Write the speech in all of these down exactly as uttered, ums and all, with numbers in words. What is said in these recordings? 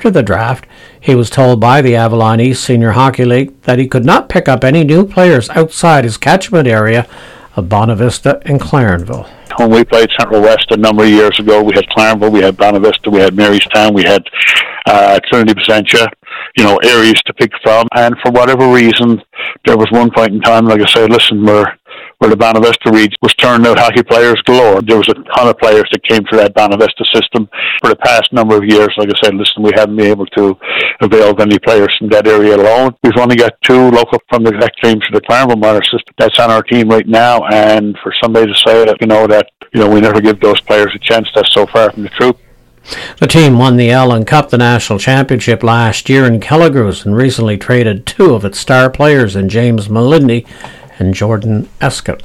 after the draft, he was told by the Avalon East Senior Hockey League that he could not pick up any new players outside his catchment area of Bonavista and Clarenville. When we played Central West a number of years ago, we had Clarenville, we had Bonavista, we had Marystown, we had uh, Trinity Placentia, you know, areas to pick from. And for whatever reason, there was one point in time, like I said, listen, we're where the Bonavista region was turning out hockey players galore. There was a ton of players that came through that Bonavista system. For the past number of years, like I said, listen, we haven't been able to avail of any players from that area alone. We've only got two local from the exec teams to the Clarenville minor system that's on our team right now, and for somebody to say that, you know, that, you know, we never give those players a chance, that's so far from the truth. The team won the Allen Cup, the national championship, last year in Kelligrews, and recently traded two of its star players in James Melindy and Jordan Escott.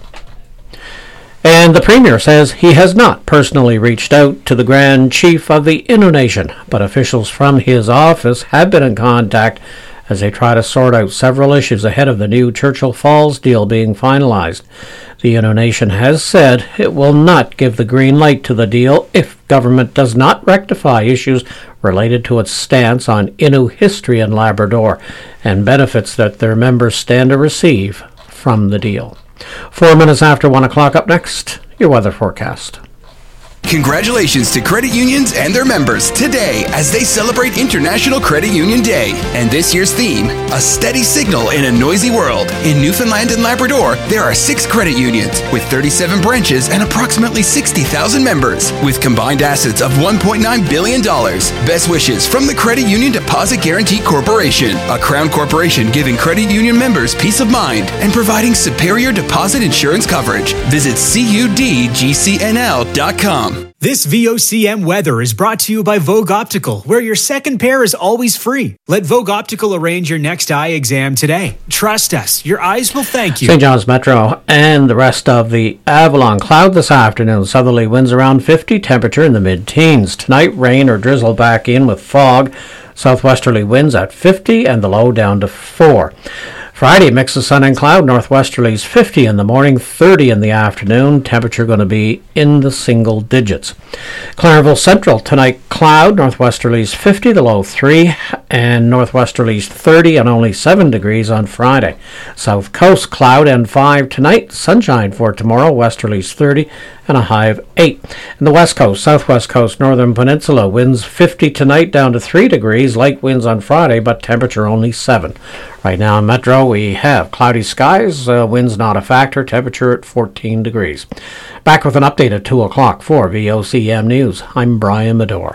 And the Premier says he has not personally reached out to the Grand Chief of the Innu Nation, but officials from his office have been in contact as they try to sort out several issues ahead of the new Churchill Falls deal being finalized. The Innu Nation has said it will not give the green light to the deal if government does not rectify issues related to its stance on Innu history in Labrador and benefits that their members stand to receive from the deal. Four minutes after one o'clock, up next, your weather forecast. Congratulations to credit unions and their members today as they celebrate International Credit Union Day. And this year's theme, a steady signal in a noisy world. In Newfoundland and Labrador, there are six credit unions with thirty-seven branches and approximately sixty thousand members with combined assets of one point nine billion dollars. Best wishes from the Credit Union Deposit Guarantee Corporation, a Crown corporation giving credit union members peace of mind and providing superior deposit insurance coverage. Visit C U D G C N L dot com. This V O C M weather is brought to you by Vogue Optical, where your second pair is always free. Let Vogue Optical arrange your next eye exam today. Trust us, your eyes will thank you. Saint John's Metro and the rest of the Avalon. Cloud this afternoon. Southerly winds around fifty, temperature in the mid-teens. Tonight, rain or drizzle back in with fog. Southwesterly winds at fifty and the low down to four. Friday, mix of sun and cloud, northwesterlies fifty in the morning, thirty in the afternoon. Temperature going to be in the single digits. Clarenville Central, tonight cloud, northwesterlies fifty, the low three, and northwesterlies thirty and only seven degrees on Friday. South Coast, cloud and five tonight, sunshine for tomorrow, westerlies thirty and a high of eight. In the West Coast, Southwest Coast, Northern Peninsula, winds fifty tonight down to three degrees, light winds on Friday, but temperature only seven. Right now in Metro, we have cloudy skies, uh, winds not a factor, temperature at fourteen degrees. Back with an update at two o'clock for V O C M News. I'm Brian Medore.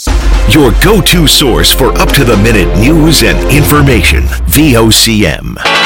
Your go-to source for up-to-the-minute news and information. V O C M.